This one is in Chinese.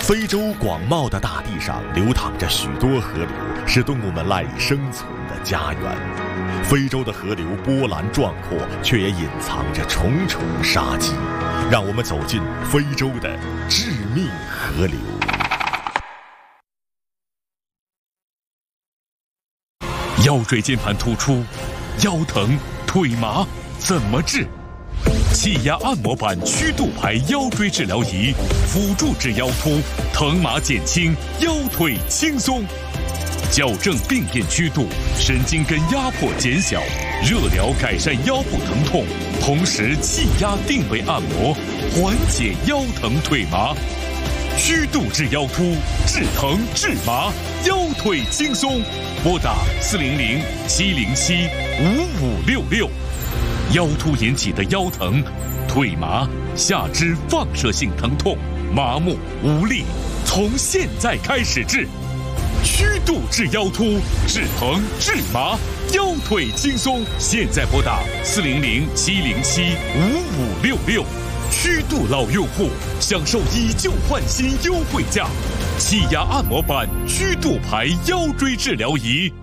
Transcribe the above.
非洲广袤的大地上流淌着许多河流，是动物们赖以生存的家园。非洲的河流波澜壮阔，却也隐藏着重重杀机。让我们走进非洲的致命河流。 腰椎间盘突出、腰疼、腿麻怎么治？气压按摩板曲度牌腰椎治疗仪，辅助治腰突，疼麻减轻，腰腿轻松。矫正病变曲度，神经根压迫减小，热疗改善腰部疼痛，同时气压定位按摩，缓解腰疼腿麻。曲度治腰突，治疼治麻，腰腿轻松。拨打400-707-5566。腰突引起的腰疼、腿麻、下肢放射性疼痛、麻木、无力，从现在开始治。曲度治腰突，治疼治麻，腰腿轻松。现在拨打400-707-5566。曲度老用户享受以旧换新优惠价，气压按摩板曲度牌腰椎治疗仪。